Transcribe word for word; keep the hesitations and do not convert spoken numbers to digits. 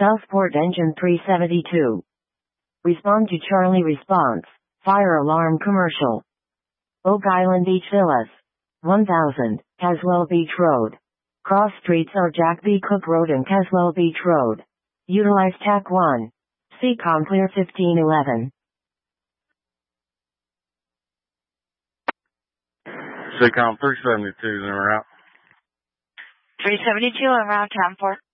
Southport engine three seventy-two. Respond to Charlie response. Fire alarm commercial. Oak Island Beach Villas. one thousand, Caswell Beach Road. Cross streets are Jack B. Cook Road and Caswell Beach Road. Utilize T A C one. C COM clear fifteen eleven. C COM three seventy-two, then we're out. three seventy-two, en route, time for.